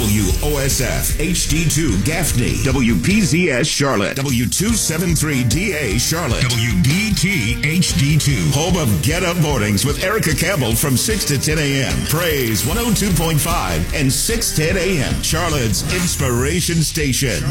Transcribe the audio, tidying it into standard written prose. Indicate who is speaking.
Speaker 1: WOSF HD2 Gaffney, WPZS Charlotte, W273DA Charlotte, WBT HD2. Home of Get Up Mornings with Erica Campbell from 6 to 10 a.m. Praise 102.5 and 610 a.m. Charlotte's Inspiration Station.